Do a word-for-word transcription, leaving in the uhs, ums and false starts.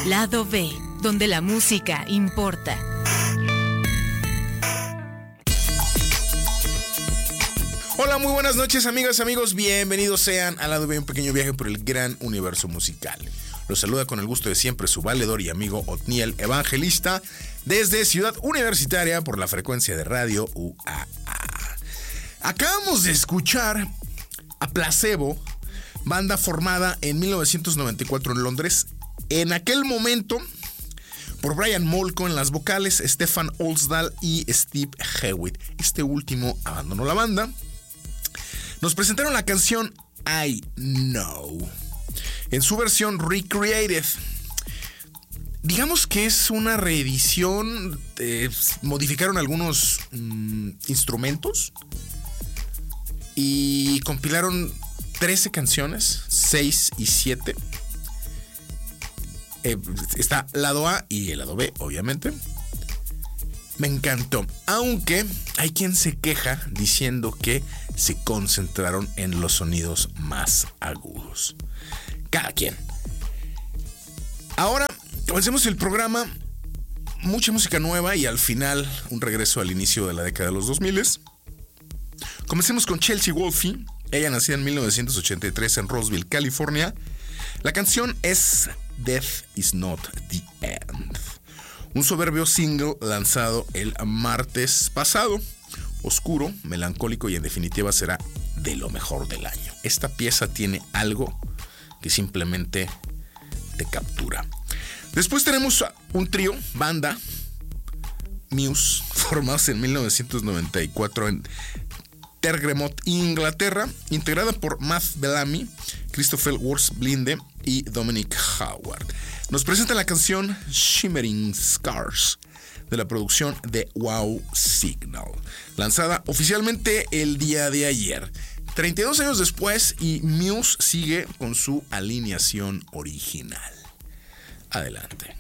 Lado B, donde la música importa. Hola, muy buenas noches, amigas, amigos. Bienvenidos sean a Lado B, un pequeño viaje por el gran universo musical. Los saluda con el gusto de siempre su valedor y amigo Otniel Evangelista desde Ciudad Universitaria por la frecuencia de radio U A A. Acabamos de escuchar a Placebo, banda formada en mil novecientos noventa y cuatro en Londres. En aquel momento, por Brian Molko en las vocales, Stefan Olsdal y Steve Hewitt. Este último abandonó la banda. Nos presentaron la canción I Know en su versión recreated. Digamos que es una reedición. Eh, modificaron algunos mmm, instrumentos y compilaron trece canciones, seis y siete. Eh, está lado A y el lado B, obviamente. Me encantó, aunque hay quien se queja diciendo que se concentraron en los sonidos más agudos. Cada quien. Ahora comencemos el programa. Mucha música nueva y al final un regreso al inicio de la década de los dos mil. Comencemos con Chelsea Wolfe. Ella nació en mil novecientos ochenta y tres en Roseville, California. La canción es Death is Not the End, un soberbio single lanzado el martes pasado. Oscuro, melancólico y en definitiva será de lo mejor del año. Esta pieza tiene algo que simplemente te captura. Después tenemos un trío, banda, Muse, formados en mil novecientos noventa y cuatro en Tergremont, Inglaterra, integrada por Matt Bellamy, Christopher Worsblinde y Dominic Howard. Nos presenta la canción Shimmering Scars de la producción de Wow Signal, lanzada oficialmente el día de ayer, treinta y dos años después, y Muse sigue con su alineación original. Adelante.